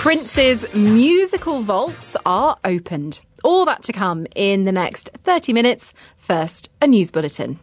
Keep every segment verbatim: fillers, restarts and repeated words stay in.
Prince's musical vaults are opened. All that to come in the next thirty minutes. First, a news bulletin.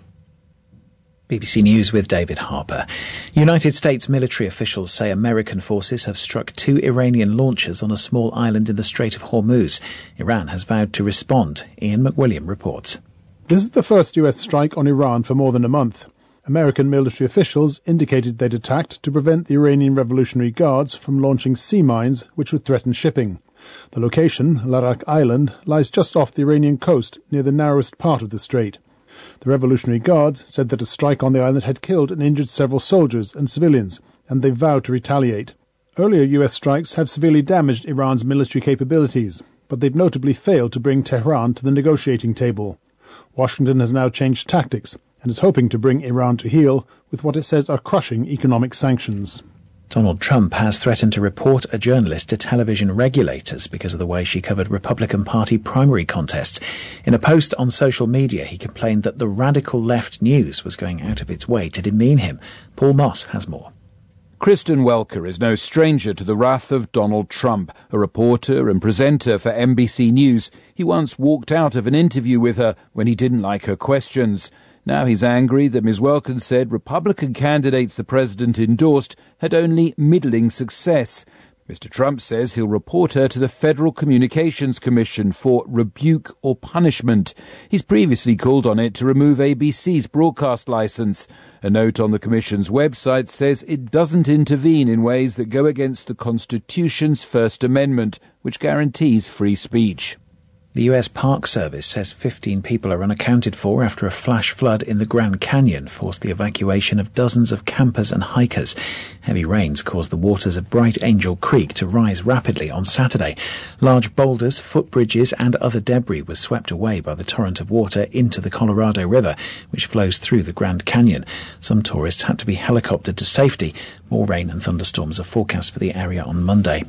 B B C News with David Harper. United States military officials say American forces have struck two Iranian launchers on a small island in the Strait of Hormuz. Iran has vowed to respond. Ian McWilliam reports. This is the first U S strike on Iran for more than a month. American military officials indicated they'd attacked to prevent the Iranian Revolutionary Guards from launching sea mines which would threaten shipping. The location, Larak Island, lies just off the Iranian coast near the narrowest part of the strait. The Revolutionary Guards said that a strike on the island had killed and injured several soldiers and civilians, and they vowed to retaliate. Earlier U S strikes have severely damaged Iran's military capabilities, but they've notably failed to bring Tehran to the negotiating table. Washington has now changed tactics and is hoping to bring Iran to heel with what it says are crushing economic sanctions. Donald Trump has threatened to report a journalist to television regulators because of the way she covered Republican Party primary contests. In a post on social media, he complained that the radical left news was going out of its way to demean him. Paul Moss has more. Kristen Welker is no stranger to the wrath of Donald Trump, a reporter and presenter for N B C News. He once walked out of an interview with her when he didn't like her questions. Now he's angry that Miz Welker said Republican candidates the president endorsed had only middling success. Mister Trump says he'll report her to the Federal Communications Commission for rebuke or punishment. He's previously called on it to remove A B C's broadcast license. A note on the Commission's website says it doesn't intervene in ways that go against the Constitution's First Amendment, which guarantees free speech. The U S Park Service says fifteen people are unaccounted for after a flash flood in the Grand Canyon forced the evacuation of dozens of campers and hikers. Heavy rains caused the waters of Bright Angel Creek to rise rapidly on Saturday. Large boulders, footbridges and other debris were swept away by the torrent of water into the Colorado River, which flows through the Grand Canyon. Some tourists had to be helicoptered to safety. More rain and thunderstorms are forecast for the area on Monday.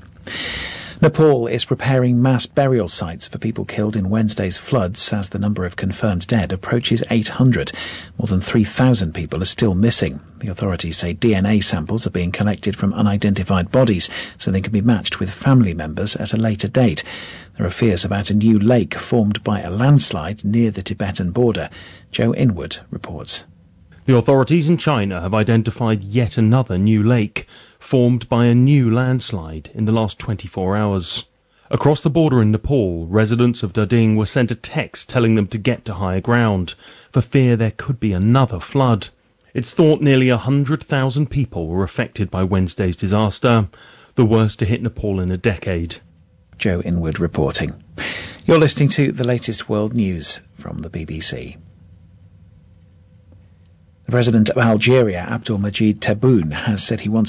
Nepal is preparing mass burial sites for people killed in Wednesday's floods as the number of confirmed dead approaches eight hundred. More than three thousand people are still missing. The authorities say D N A samples are being collected from unidentified bodies so they can be matched with family members at a later date. There are fears about a new lake formed by a landslide near the Tibetan border. Joe Inwood reports. The authorities in China have identified yet another new lake, formed by a new landslide in the last twenty-four hours. Across the border in Nepal, residents of Darding were sent a text telling them to get to higher ground, for fear there could be another flood. It's thought nearly one hundred thousand people were affected by Wednesday's disaster, the worst to hit Nepal in a decade. Joe Inwood reporting. You're listening to the latest world news from the B B C. The President of Algeria, Abdelmadjid Tebboune, has said he wants